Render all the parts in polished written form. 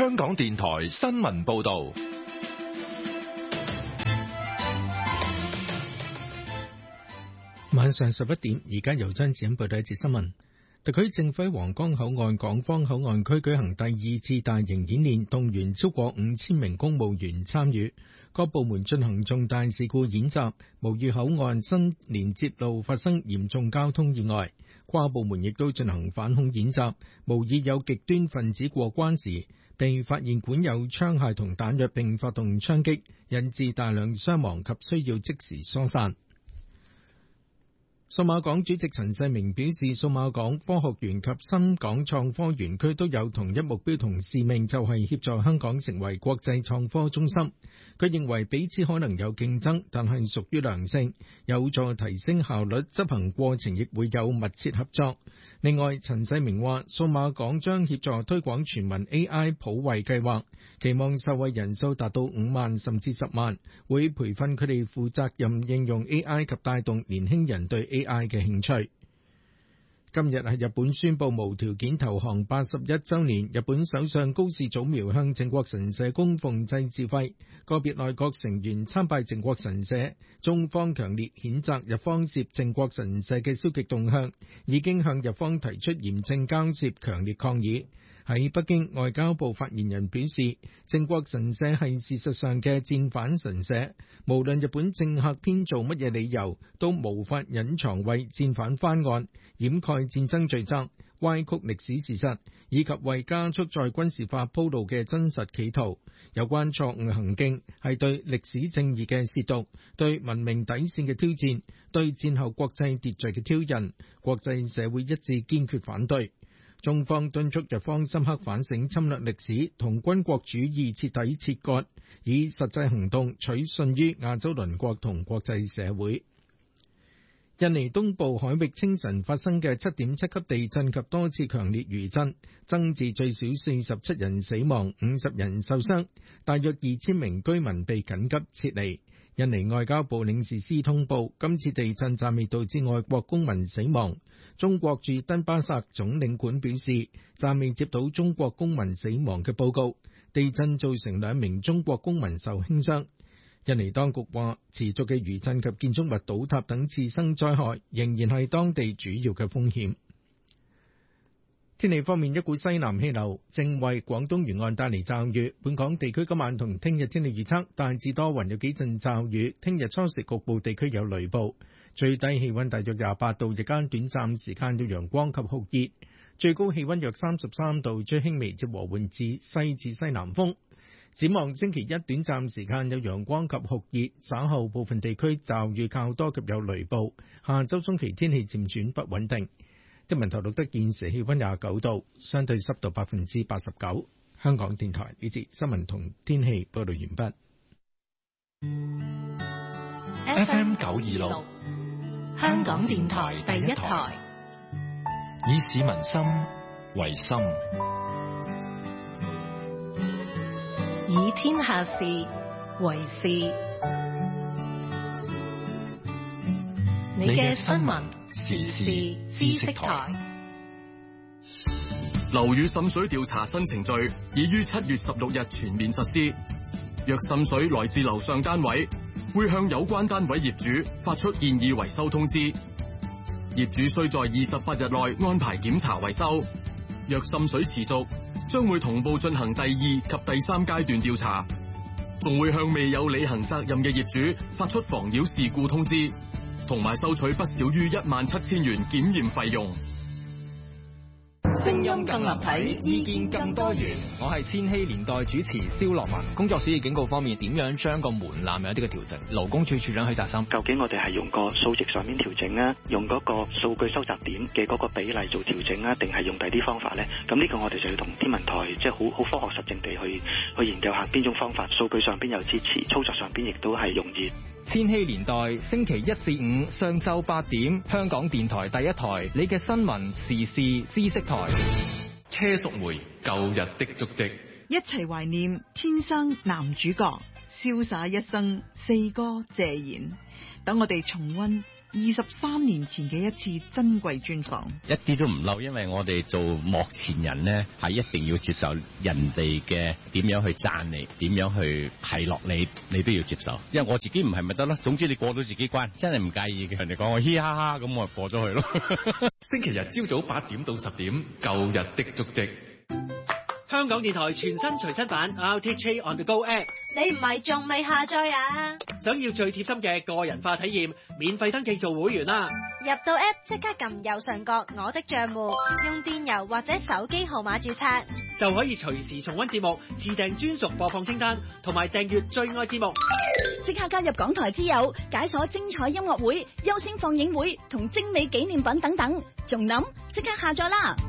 香港電台新聞報道。 晚上11點，而家由張子欣報道一節新聞。特區政府喺皇崗口岸港方口岸區舉行第2次大型演練，動員超過5000名公務員參與，各部門進行重大事故演習，模擬口岸新連接路發生嚴重交通意外。跨部門亦都進行反恐演習，模擬有極端分子過關時被發現管有槍械同彈藥並發動槍擊，引致大量傷亡及需要即時疏散。數碼港主席陳世明表示，數碼港科學園及深港創科園區都有同一目標同使命，就係協助香港成為國際創科中心。佢認為彼此可能有競爭，但係屬於良性，有助提升效率，執行過程亦會有密切合作。另外，陳世明話，數碼港將協助推廣全民 AI 普惠計劃，期望受惠人數達到5萬甚至10萬，會培訓佢哋負責任應用 AI 及帶動年輕人對 AI 嘅興趣。今日係日本宣布無條件投降81週年，日本首相高市早苗向靖國神社供奉祭祀費，個別內閣成員參拜靖國神社，中方強烈譴責日方涉靖國神社嘅消極動向，已經向日方提出嚴正交涉，強烈抗議。喺北京，外交部發言人表示，靖國神社係事實上嘅戰犯神社，無論日本政客編造乜嘢理由，都無法隱藏為戰犯翻案、掩蓋戰爭罪責、歪曲歷史事實，以及為加速再軍事化鋪路嘅真實企圖。有關錯誤行徑係對歷史正義嘅褻瀆，對文明底線嘅挑戰，對戰後國際秩序嘅挑釁，國際社會一致堅決反對。中方敦促日方深刻反省侵略歷史，同軍國主義徹底切割，以實際行動取信於亞洲鄰國同國際社會。印尼東部海域清晨發生嘅7.7級地震及多次強烈餘震，增至最少47人死亡、50人受傷，大約2000名居民被緊急撤離。印尼外交部領事司通報，今次地震暫未導致外國公民死亡。中國駐登巴薩總領館表示，暫未接到中國公民死亡嘅報告。地震造成2名中國公民受輕傷。印尼當局話，持續嘅餘震及建築物倒塌等次生災害仍然係當地主要嘅風險。天氣方面，一股西南氣流正為廣東沿岸帶嚟驟雨。本港地區今晚同聽日天氣預測大致多雲，有幾陣驟雨。聽日初時局部地區有雷暴，最低氣溫大約28度，日間短暫時間有陽光及酷熱，最高氣溫約33度，吹輕微至和緩至西南風。展望星期一短暫時間有陽光及酷熱，稍後部分地區驟雨較多及有雷暴。下周中期天氣漸轉不穩定。天文台錄得現時氣溫29度，相對濕度89%。香港電台呢節新聞同天氣報道完畢。FM 926， 香港電台第一台， 以市民心為心， 以天下事為事。你嘅新聞時事知識台。 樓宇滲水調查新程序已於7月16日全面實施。若滲水來自樓上單位，會向有關單位業主發出建議維修通知。業主需在28日內安排檢查維修。若滲水持續，將會同步進行第2及第3階段調查，仲會向未有履行責任嘅業主發出妨擾事故通知，同埋收取不少於17000元檢驗費用。 聲音更立體，意見更多元。我係千禧年代主持蕭樂文。工作暑熱警告方面，點樣將個門檻有啲嘅調整？勞工處處長許達森， 究竟我哋係用個數值上面調整啊，用嗰個數據收集點嘅嗰個比例做調整啊，定係用第啲方法呢？咁呢個我哋就要同天文台即係好科學實證地去研究下邊種方法，數據上邊有支持，操作上邊亦都係容易。 千禧年代星期1至5上晝8點，香港電台第一台，你嘅新聞時事知識台。 車淑梅舊日的足跡， 一齊懷念天生男主角，瀟灑一生四哥謝賢。等我哋重溫 23年前嘅一次珍貴專訪。 一啲都唔嬲，因為我哋做幕前人呢，係一定要接受人哋嘅點樣去讚你，點樣去奚落你，你都要接受。因為我自己唔係咪得咯，總之你過到自己關，真係唔介意嘅。人哋講我嘻哈哈，咁我就過咗去咯。 星期日朝早8點到10點，舊日的足跡。 香港電台全新隨親版 RTHK On The Go App， 你唔係仲未下載啊？ 想要最貼心嘅個人化體驗，免費登記做會員啦！ 入到 App 即刻撳右上角我的賬戶，用電郵或者手機號碼註冊， 就可以隨時重溫節目，自訂專屬播放清單，同埋訂閱最愛節目。 即刻加入港台之友，解鎖精彩音樂會、優先放映會同精美紀念品等等，仲諗即刻下載啦！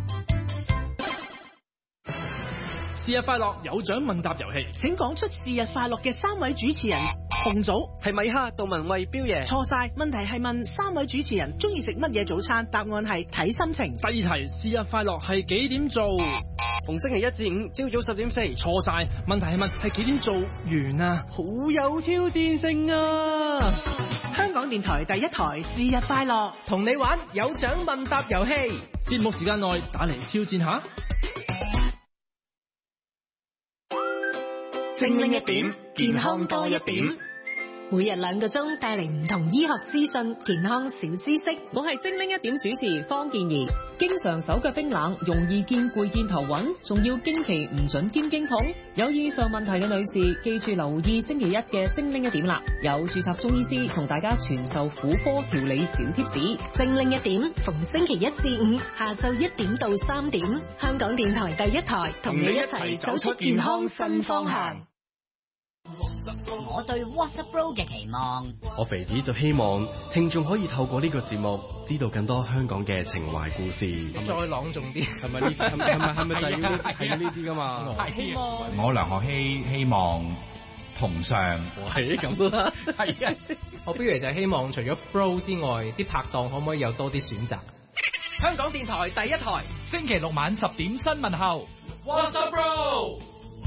是日快樂有獎問答遊戲， 請講出是日快樂嘅3位主持人。紅組係米哈、杜文慧、彪爺。錯晒，問題係問3位主持人中意食乜嘢早餐，答案係睇心情。 第二題，是日快樂係幾點做？ 逢星期1至5朝早10點4。 錯晒，問題係問係幾點做完啊？ 好有挑戰性啊！香港電台第一台是日快樂，同你玩有獎問答遊戲。 節目時間內打嚟挑戰下。 精靈一點，健康多一點。每日2個鐘帶嚟唔同醫學資訊、健康小知識。 我係精靈一點主持方健儀。經常手腳冰冷，容易見攰見頭暈，仲要經期唔準兼經痛。有以上問題嘅女士，記住留意星期1嘅精靈一點啦。有註冊中醫師同大家傳授婦科調理小貼士。 精靈一點，逢星期1至5下晝1點到3點，香港電台第一台同你一齊走出健康新方向。 我對 WhatsApp Bro 嘅期望， 我肥啲就希望聽眾可以透過呢個節目知道更多香港嘅情懷故事。 再朗誦啲， 係咪呢？係咪就係要呢啲噶嘛？ 希望我梁學希望同上， 係咁啦，係啊。我不如就希望除咗 Bro 之外，啲拍檔可唔可以有多啲選擇？ 香港電台第一台， 星期6晚10點新聞後 WhatsApp Bro。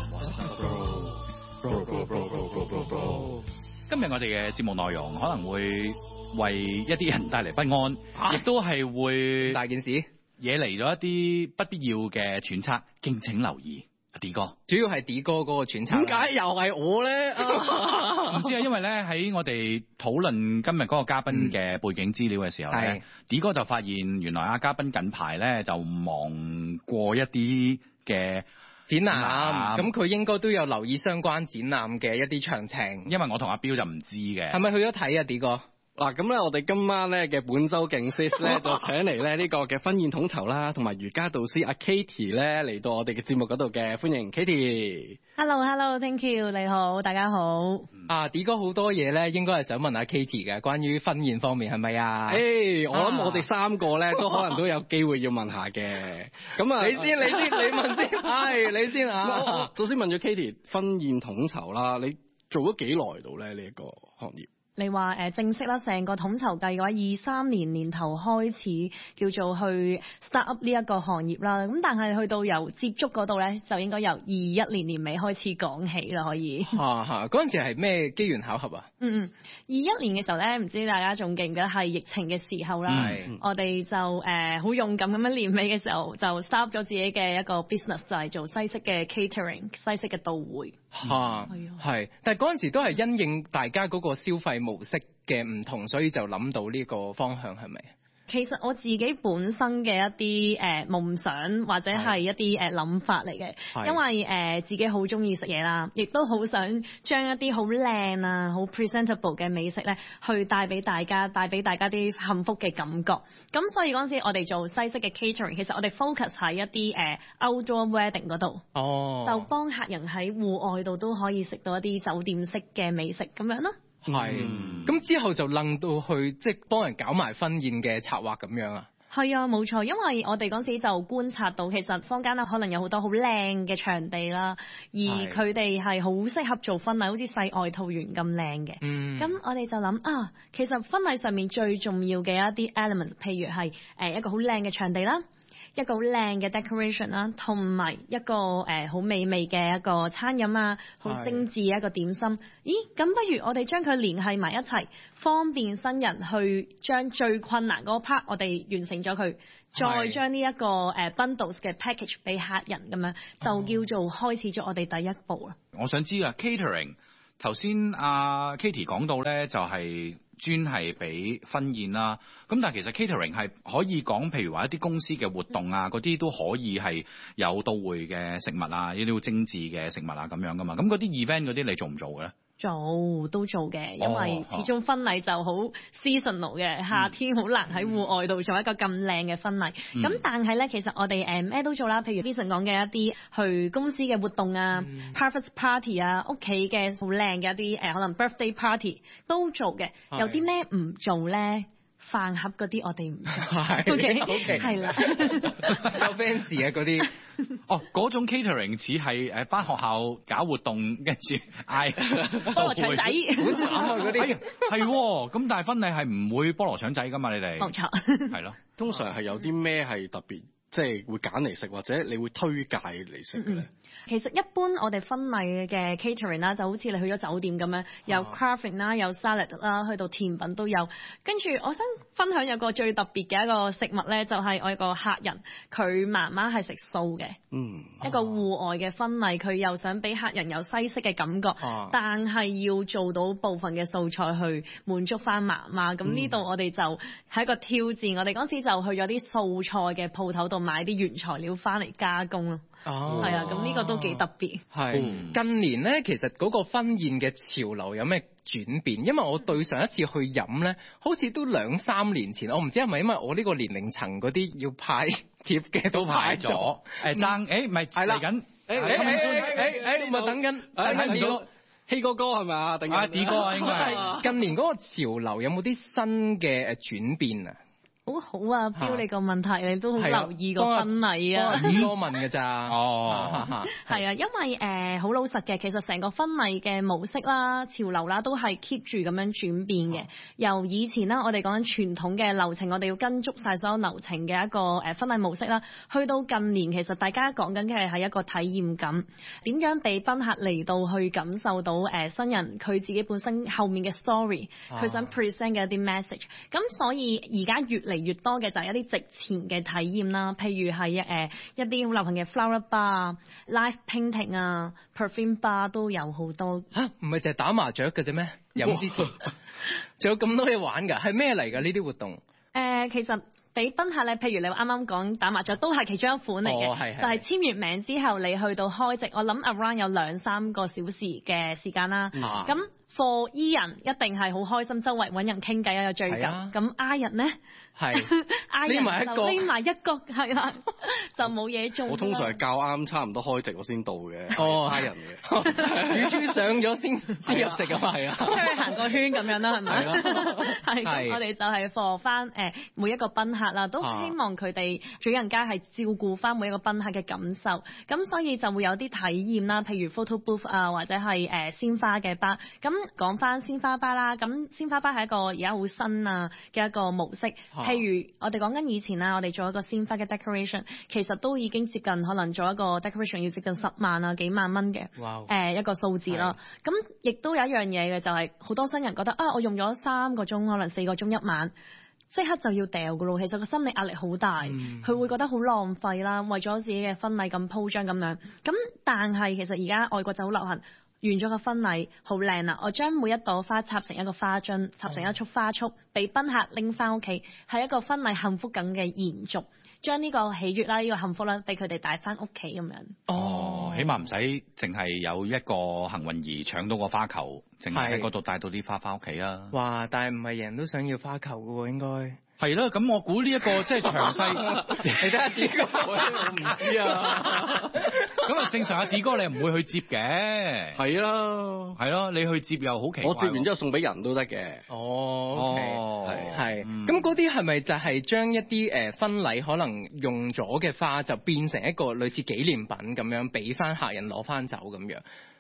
今日我哋嘅節目內容可能會為一啲人帶嚟不安，亦都係會大件事惹嚟咗一啲不必要嘅揣測，敬請留意。D 哥， 主要係 D 哥嗰個揣測。 點解又係我咧？ 唔知啊，因為咧喺我哋討論今日嗰個嘉賓嘅背景資料嘅時候咧，D 哥就發現原來嘉賓近排咧就忙過一啲嘅展覽，咁佢應該都有留意相關展覽嘅一啲詳情。 因為我同阿彪就唔知嘅。 係咪去咗睇啊 D 哥？ 嗱，咁咧我哋今晚咧嘅本周勁 sis 咧就請嚟咧呢個嘅婚宴統籌啦，同埋瑜伽導師阿 Katie 咧嚟到我哋嘅節目嗰度嘅，歡迎 Katie。Hello，Thank you， 你好，大家好。 D 哥好多嘢咧，應該係想問阿 Katie 嘅，關於婚宴方面係咪啊？ 我諗我哋3個咧都可能都有機會要問下嘅。咁啊， 你問先，係你先啊。 首先問咗 Katie 婚宴統籌啦，你做咗幾耐到咧呢一個行業？ 你話正式啦，成個統籌計嘅話，23年年頭開始叫做去 start up 呢一個行業啦。咁但係去到由接觸嗰度咧，就應該由21年年尾開始講起啦，可以。 嗰陣時係咩機緣巧合啊 ？21年嘅時候咧，唔知大家仲記唔記得係疫情嘅時候啦。我哋就好勇敢咁樣年尾嘅時候就 start up 咗自己嘅一個 business， 就係做西式嘅 catering， 西式嘅到會。 係，但係嗰陣時都係因應大家嗰個消費模式嘅唔同，所以就諗到呢個方向係咪？ 其實我自己本身嘅一啲夢想或者係一啲諗法嚟嘅，因為自己好中意食嘢啦，亦都好想將一啲好靚啊、好 presentable 嘅美食咧，去帶俾大家啲幸福嘅感覺。咁所以嗰陣時我哋做西式嘅 catering， 其實我哋 focus 喺一啲outdoor wedding 嗰度，就幫客人喺戶外度都可以食到一啲酒店式嘅美食咁樣咯。 咁之後就楞到去即係幫人搞埋婚宴嘅策劃咁樣啊？ 係啊，冇錯，因為我哋嗰時就觀察到，其實坊間可能有好多好靚嘅場地啦，而佢哋係好適合做婚禮，好似世外桃源咁靚嘅。咁我哋就諗其實婚禮上面最重要嘅一啲 element， 譬如係一個好靚嘅場地啦。 一個好靚嘅 decoration 啦，同埋一個好美味嘅一個餐飲啊，好精緻嘅一個點心。咦，咁不如我哋將佢聯繫埋一齊，方便新人去將最困難嗰 part 我哋完成咗佢，再將呢一個bundles 嘅 package 俾客人咁樣，就叫做開始咗我哋第一步啦。 我想知啊 catering 頭先阿 Katie 講到咧，就係專係俾婚宴啦。咁但係其實 catering 係可以講，譬如話一啲公司嘅活動啊，嗰啲都可以係有到會嘅食物啊，一啲好精緻嘅食物啊咁樣噶嘛。咁嗰啲 event 嗰啲你做唔做嘅咧？都做嘅，因為始終婚禮就好 seasonal 嘅，夏天好難喺戶外度做一個咁靚嘅婚禮。咁但係咧，其實我哋咩都做啦，譬如 Vincent 講嘅一啲去公司嘅活動啊、private party 啊、屋企嘅好靚嘅一啲可能 birthday party 都做嘅。有啲咩唔做咧？飯盒嗰啲我哋唔做。OK， 係啦， 有 fans 嘅嗰啲。 嗰種 catering 似係返學校搞活動，跟住嗌菠蘿腸仔， 好慘啊嗰啲。 係喎，咁但係婚禮係唔會菠蘿腸仔㗎嘛？你哋冇錯， 係咯。通常係有啲咩係特別，即係會揀嚟食，或者你會推介嚟食嘅咧？ 其實一般我哋婚禮嘅 catering 啦，就好似你去咗酒店咁樣，有 carving 啦，有 salad 啦，去到甜品都有。跟住我想分享有個最特別嘅一個食物咧，就係我一個客人，佢媽媽係食素嘅。一個戶外嘅婚禮，佢又想俾客人有西式嘅感覺，但係要做到部分嘅素菜去滿足翻媽媽。咁呢度我哋就係一個挑戰。我哋嗰時就去咗啲素菜嘅鋪頭度買啲原材料翻嚟加工咯。係啊，咁呢個都幾特別。 近年咧，其實嗰個婚宴嘅潮流有咩轉變？因為我對上一次去飲咧，好似都2-3年前，我唔知係咪因為我呢個年齡層嗰啲要派帖嘅都派咗。 咪係啦，嚟緊咪等緊希哥哥係咪啊？ D 哥啊，應該係。 近年嗰個潮流有冇啲新嘅轉變啊？ 好啊，標你個問題，你都好留意個婚禮啊。 D 哥問㗎咋？ 係啊，因為好老實嘅，其實成個婚禮嘅模式啦、潮流啦，都係 keep 住咁樣轉變嘅。由以前啦，我哋講緊傳統嘅流程，我哋要跟足晒所有流程嘅一個婚禮模式啦。去到近年，其實大家講緊嘅係一個體驗感，點樣俾賓客嚟到去感受到新人佢自己本身後面嘅 story，佢想 present 嘅一啲 message。咁所以而家越嚟越多嘅就係一啲席前嘅體驗啦，譬如係一啲好流行嘅 flower bar、live painting 啊、perfume bar 都有好多。 唔係就係打麻雀嘅啫咩？飲之前仲有咁多嘢玩㗎，係咩嚟㗎呢啲活動？ 其實俾賓客咧，譬如你啱啱講打麻雀，都係其中一款嚟嘅，就係簽完名之後，你去到開席，我諗 around 有2-3個小時嘅時間啦。咁for E 人一定係好開心，周圍揾人傾偈啊，有聚舊。咁 I 人咧，I 人就匿埋一個，係啦，就冇嘢做。 我通常係較啱差唔多開席我先到嘅，I 人嘅。 乳豬上咗先入席啊嘛，係啊。 出去行個圈咁樣啦，係咪？係。我哋就係 for 翻每一個賓客啦，都希望佢哋主人家係照顧翻每一個賓客嘅感受。咁所以就會有啲體驗啦，譬如 photo booth 啊，或者係鮮花嘅吧。咁講翻鮮花吧啦，咁鮮花吧係一個而家好新啊嘅一個模式。譬如我哋講緊以前啦，我哋做一個鮮花嘅 decoration， 其實都已經接近可能做一個 decoration 要接近10萬啊幾萬蚊嘅一個數字啦。咁亦都有一樣嘢嘅，就係好多新人覺得我用咗3個鐘，可能4個鐘一晚，即刻就要掉噶咯。其實個心理壓力好大，佢會覺得好浪費啦，為咗自己嘅婚禮咁鋪張咁樣。咁但係其實而家外國就好流行。完咗個婚禮好靚啦，我將每一朵花插成一個花樽，插成一束花束，俾賓客拎翻屋企，係一個婚禮幸福感嘅延續，將呢個喜悅啦、呢個幸福啦，俾佢哋帶翻屋企咁樣。 起碼唔使淨係有一個幸運兒搶到個花球，淨係喺嗰度帶到啲花翻屋企啦。 哇！但係唔係人都想要花球嘅喎，應該。 係啦，咁我估呢一個即係詳細， 你睇下 D 哥，我唔知啊。 咁啊，正常阿 D 哥你唔會去接嘅。 係啦， 係咯，你去接又好奇怪。 我接完之後送俾人都得嘅。 係。咁嗰啲係咪就係將一啲婚禮可能用咗嘅花，就變成一個類似紀念品咁樣，俾翻客人攞翻走咁樣？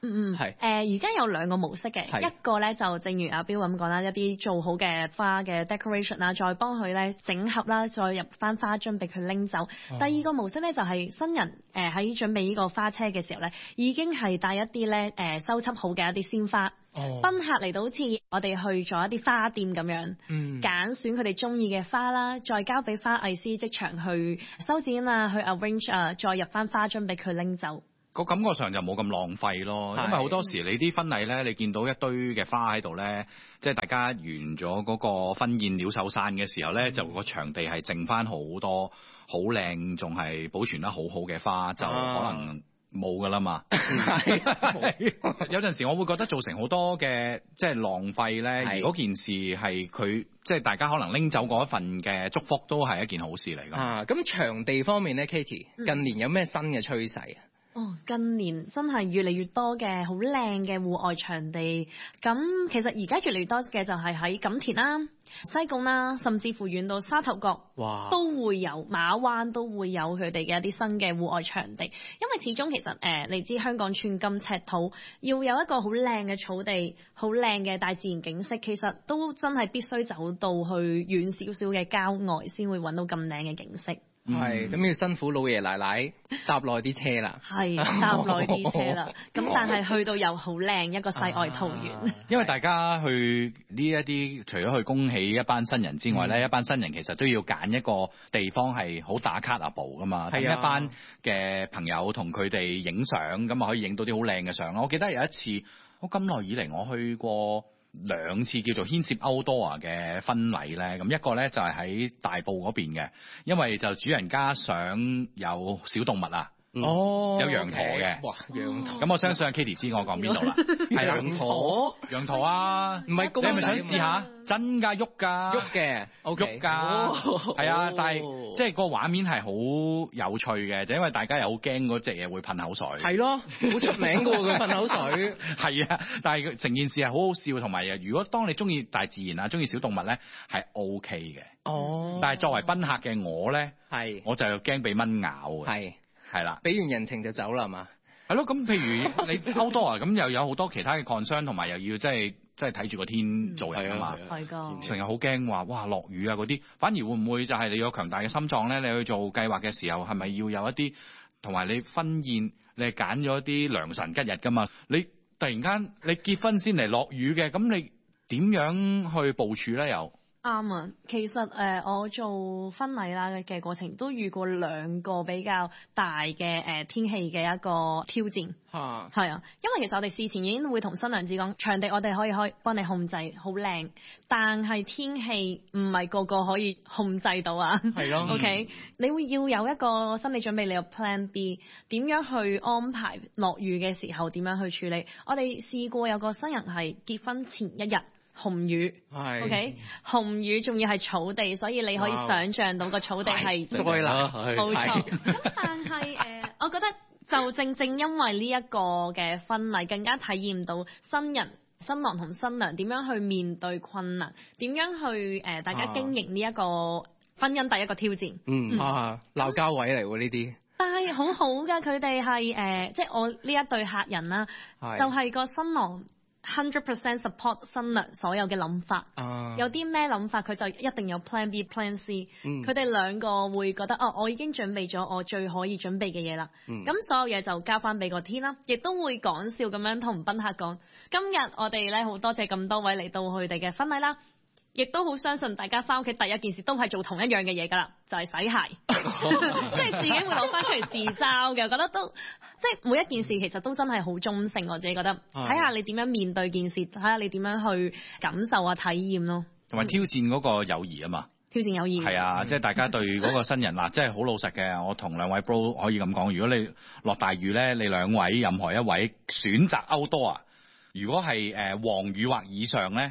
係而家有兩個模式嘅，一個咧就正如阿標咁講啦，一啲做好嘅花嘅 decoration 啦，再幫佢咧整合啦，再入翻花樽俾佢拎走。第二個模式咧就係新人喺準備呢個花車嘅時候咧，已經係帶一啲咧收葺好嘅一啲鮮花。賓客嚟到好似我哋去咗一啲花店咁樣，揀選佢哋中意嘅花啦，再交俾花藝師即場去修剪啊，去 arrange 啊，再入翻花樽俾佢拎走。 個感覺上就冇咁浪費咯，因為好多時你啲婚禮咧，你見到一堆嘅花喺度咧，即係大家完咗嗰個婚宴鳥獸散嘅時候咧，就個場地係剩翻好多好靚，仲係保存得好好嘅花，就可能冇㗎啦嘛。有陣時我會覺得造成好多嘅即係浪費咧，而嗰件事係佢即係大家可能拎走嗰一份嘅祝福，都係一件好事嚟㗎。 咁場地方面咧 ，Katie 近年有咩新嘅趨勢啊？ 近年真係越嚟越多嘅好靚嘅戶外場地，咁其實而家越嚟越多嘅就係喺錦田啦、西貢啦，甚至乎遠到沙頭角，都會有馬灣都會有佢哋嘅一啲新嘅戶外場地。因為始終其實你知香港寸金尺土，要有一個好靚嘅草地、好靚嘅大自然景色，其實都真係必須走到去遠少少嘅郊外先會揾到咁靚嘅景色。 咁要辛苦老爺奶奶搭耐啲車啦， 搭耐啲車啦。咁但係去到又好靚一個世外桃源。 因為大家去呢一啲，除咗去恭喜一班新人之外咧，一班新人其實都要揀一個地方係好打卡啊步噶嘛，等一班嘅朋友同佢哋影相，咁啊可以影到啲好靚嘅相咯。我記得有一次，我咁耐以嚟我去過兩次叫做牽涉 outdoor 嘅婚禮咧，咁一個咧就係喺大埔嗰邊嘅，因為就主人家想有小動物啊。有羊駝嘅， 哇，羊駝！ 咁我相信 Katie 知我講邊度啦。係羊駝， 羊駝啊， 唔係公， 你係咪想試下？真㗎，喐㗎， 喐嘅， 喐㗎，係啊！但係即係個畫面係好有趣嘅，就因為大家又好驚嗰隻嘢會噴口水。 係咯，好出名㗎喎，佢噴口水。 係啊，但係成件事係好好笑，同埋如果當你中意大自然啊，中意小動物咧，係 OK 嘅。但係作為賓客嘅我咧，我就驚俾蚊咬嘅。係啦，俾完人情就走啦，係嘛？ 係咯，咁譬如你 outdoor 咁又有好多其他嘅 concern，同埋又要即係睇住個天做人啊嘛。 係㗎， 成日好驚話哇落雨啊嗰啲，反而會唔會就係你有強大嘅心臟咧？你去做計劃嘅時候係咪要有一啲同埋你婚宴你係揀咗一啲良辰吉日㗎嘛？你突然間你結婚先嚟落雨嘅，咁你點樣去部署咧又？ 啱啊，其實我做婚禮啦嘅過程都遇過兩個比較大嘅天氣嘅一個挑戰。係啊，因為其實我哋事前已經會同新娘子講，場地我哋可以幫你控制好靚，但係天氣唔係個個可以控制到啊。係咯。OK，你會要有一個心理準備，你有 Plan B， 點樣去安排落雨嘅時候點樣去處理？我哋試過有個新人係結婚前一日。紅雨，OK， 紅雨仲要係草地，所以你可以想像到個草地係災難， 冇錯。咁但係我覺得就正因為呢一個嘅婚禮，更加體驗到新郎同新娘點樣去面對困難，點樣去大家經營呢一個婚姻第一個挑戰。 鬧交位嚟喎呢啲。 但係好好㗎，佢哋係即係我呢一對客人啦，就係個新郎。100% support 新娘所有嘅諗法，有啲咩諗法佢就一定有 Plan B、Plan C。佢哋兩個會覺得我已經準備咗我最可以準備嘅嘢啦。咁所有嘢就交翻俾個天啦，亦都會講笑咁樣同賓客講，今日我哋咧好多謝咁多位嚟到佢哋嘅婚禮啦。亦都好相信大家翻屋企第一件事都係做同一樣嘅嘢㗎啦，就係洗鞋，即係自己會攞翻出嚟自嘲嘅。我覺得都即係每一件事其實都真係好中性，我自己覺得睇下你點樣面對件事，睇下你點樣去感受啊體驗咯， 同埋挑戰嗰個友誼啊嘛。 挑戰友誼係啊，即係大家對嗰個新人嗱，真係好老實嘅。我同兩位 bro 可以咁講，如果你落大雨咧，你兩位任何一位選擇outdoor啊，如果係黃雨或以上咧。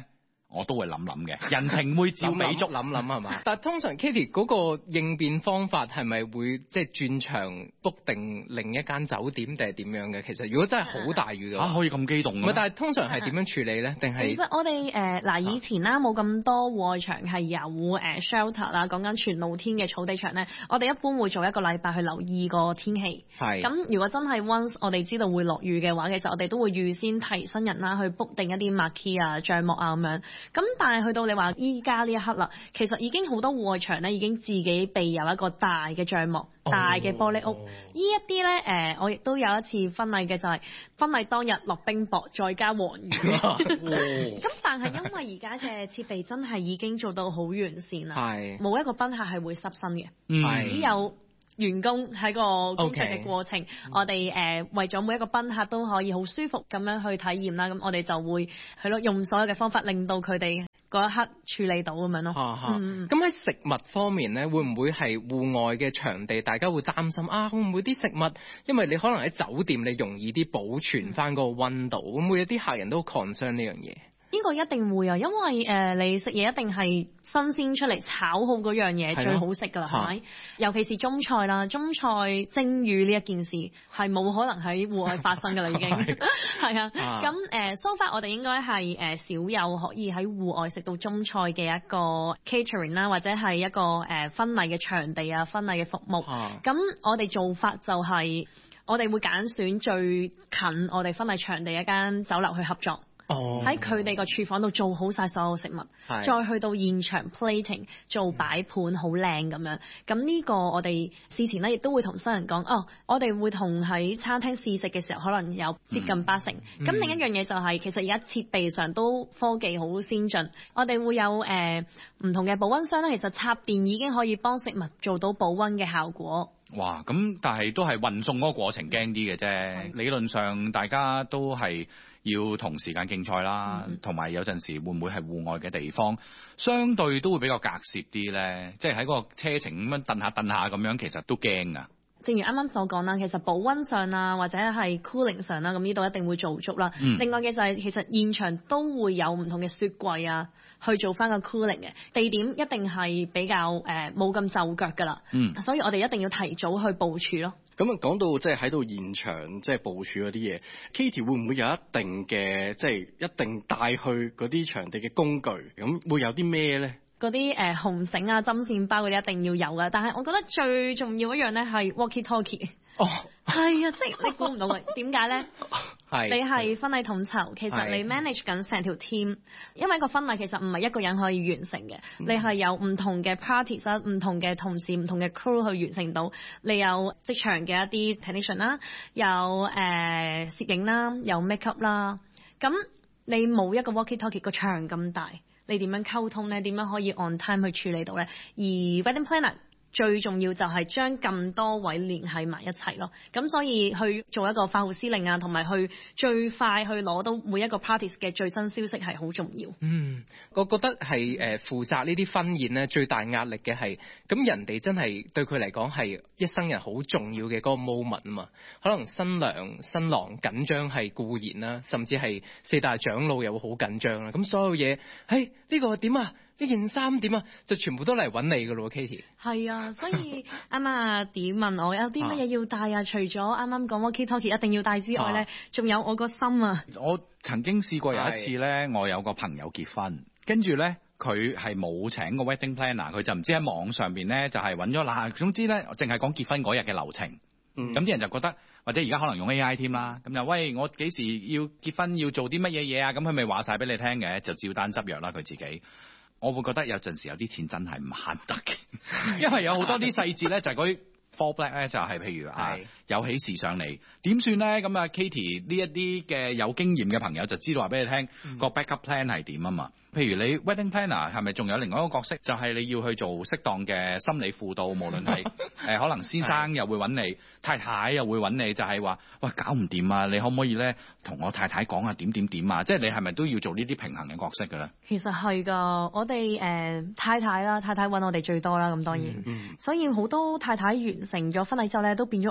我都會諗嘅，人情會照俾足諗係嘛？但係通常 Katie 嗰個應變方法係咪會即係轉場 book 定另一間酒店定係點樣嘅？其實如果真係好大雨嘅話， 可以咁激動嘅？ 但係通常係點樣處理咧？定係其實我哋以前啦冇咁多戶外場係有shelter 啦，講緊全露天嘅草地場咧，我哋一般會做一個禮拜去留意個天氣。係。咁如果真係 once 我哋知道會落雨嘅話，其實我哋都會預先提新人啦，去 book 定一啲 marquee 啊、帳幕啊咁樣。咁但係去到你話依家呢一刻啦，其實已經好多戶外場咧已經自己備有一個大嘅帳幕、大嘅玻璃屋。呢一啲咧我亦都有一次婚禮嘅就係婚禮當日落冰雹，再加黃雨。咁但係因為而家嘅設備真係已經做到好完善啦，冇一個賓客係會濕身嘅，只有員工喺個工作嘅過程，我哋為咗每一個賓客都可以好舒服咁樣去體驗啦，咁我哋就會係咯用所有嘅方法令到佢哋嗰一刻處理到咁樣咯。 咁喺食物方面咧，會唔會係戶外嘅場地，大家會擔心會唔會啲食物，因為你可能喺酒店你容易啲保存翻嗰個溫度，會唔會有啲客人都 concern 呢樣嘢？ 呢個一定會啊，因為你食嘢一定係新鮮出嚟炒好嗰樣嘢最好食㗎啦，係咪？尤其是中菜啦，中菜蒸魚呢一件事係冇可能喺戶外發生㗎啦，已經係啊。咁so far我哋應該係少有可以喺戶外食到中菜嘅一個 catering 啦，或者係一個婚禮嘅場地啊、婚禮嘅服務。咁我哋做法就係我哋會揀選最近我哋婚禮場地一間酒樓去合作。喺佢哋個廚房度做好晒所有食物，再去到現場 plating 做擺盤好靚咁樣。咁呢個我哋事前咧亦都會同新人講，我哋會同喺餐廳試食嘅時候可能有接近80%。咁另一樣嘢就係其實而家設備上都科技好先進，我哋會有唔同嘅保溫箱咧，其實插電已經可以幫食物做到保溫嘅效果。 哇！咁但係都係運送嗰個過程驚啲嘅啫。理論上大家都係要同時間競賽啦，同埋有陣時會唔會係戶外嘅地方，相對都會比較隔涉啲咧。即係喺個車程咁樣蹬下咁樣，其實都驚㗎。 正如啱啱所講啦，其實保溫上啊，或者係 cooling 上啦，咁呢度一定會做足啦。另外嘅就係其實現場都會有唔同嘅雪櫃啊，去做翻個 cooling 嘅地點一定係比較冇咁就腳㗎啦。所以我哋一定要提早去部署咯。 咁講到即係喺度現場即係部署嗰啲嘢 ，Katie 會唔會有一定嘅即係一定帶去嗰啲場地嘅工具？咁會有啲咩咧？ 嗰啲紅繩啊、針線包嗰啲一定要有㗎，但係我覺得最重要一樣咧係 walkie-talkie。係啊，即係你估唔到嘅，點解咧？你係婚禮統籌，其實你 manage 緊成條 team，因為一個婚禮其實唔係一個人可以完成嘅，你係有唔同嘅 parties 啦、唔同嘅同事、唔同嘅 crew 去完成到。你有職場嘅一啲 technician 啦，有攝影啦，有 make up 啦，咁你冇一個 walkie-talkie 個場咁大。你點樣溝通咧？點樣可以 on time 去處理到咧？而 wedding planner 最重要就係將咁多位聯繫埋一齊咯，咁所以去做一個發號施令啊，同埋去最快去攞到每一個 parties 嘅最新消息係好重要。 我覺得係負責呢啲婚宴咧，最大壓力嘅係咁人哋真係對佢嚟講係一生人好重要嘅嗰個 moment 啊嘛。可能新娘新郎緊張係固然啦，甚至係四大長老又會好緊張啦。咁所有嘢，呢個點啊？呢件衫點啊？就全部都嚟揾你噶咯 Katie。 係啊，所以啱啱點問我有啲乜嘢要帶啊？除咗啱啱講 walkie-talkie 一定要帶之外咧，仲有我個心啊！ 我曾經試過有一次咧，我有個朋友結婚，跟住咧佢係冇請個 wedding planner， 佢就唔知喺網上邊咧就係揾咗啦。總之咧，淨係講結婚嗰日嘅流程。咁啲人就覺得，或者而家可能用 AI 添啦。咁就喂，我幾時要結婚要做啲乜嘢嘢啊？咁佢咪話晒俾你聽嘅，就照單執藥啦佢自己。我會覺得有陣時有啲錢真係唔慳得嘅，因為有好多啲細節咧，就係嗰啲 fall back 咧，就係譬如有喜事上嚟點算咧？咁啊 Katie 呢一啲嘅有經驗嘅朋友就知道話俾你聽個 backup plan 係點啊嘛。譬如你 wedding planner 係咪仲有另外一個角色，就係你要去做適當嘅心理輔導，無論係可能先生又會揾你，太太又會揾你，就係話喂搞唔掂啊，你可唔可以咧同我太太講下點啊？即係你係咪都要做呢啲平衡嘅角色㗎咧？ 其實係㗎，我哋太太揾我哋最多啦，咁當然，所以好多太太完成咗婚禮之後咧，都變咗我嘅好朋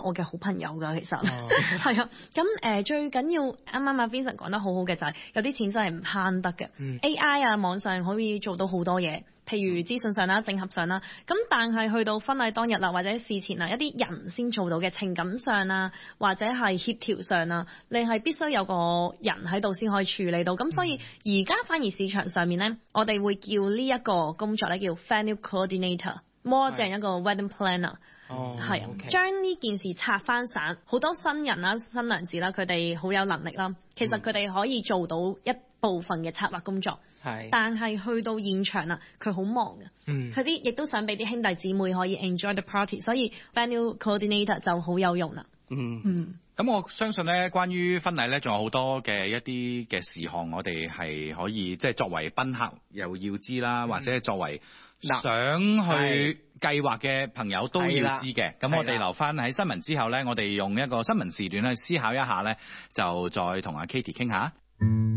朋友㗎，其實係啊。咁最緊要啱啱阿 Vincent 講得好好嘅就係有啲錢真係唔慳得嘅。AI 啊，網上可以做到好多嘢。譬如資訊上啦、整合上啦，咁但係去到婚禮當日啦，或者事前啊，一啲人先做到嘅情感上啊，或者係協調上啊，你係必須有個人喺度先可以處理到。咁所以而家反而市場上面咧，我哋會叫呢一個工作咧叫 venue coordinator，more 正一個 wedding planner。係啊，將呢件事拆翻散，好多新人啦、新娘子啦，佢哋好有能力啦，其實佢哋可以做到一部分嘅策劃工作。但係去到現場啦，佢好忙嘅。佢啲亦都想俾啲兄弟姊妹可以 enjoy the party， 所以 venue coordinator 就好有用啦。 咁我相信咧，關於婚禮咧，仲有好多嘅一啲嘅事項，我哋係可以即係作為賓客又要知啦，或者作為想去計劃嘅朋友都要知嘅。咁我哋留翻喺新聞之後咧，我哋用一個新聞時段去思考一下咧，就再同阿 Katie 傾下。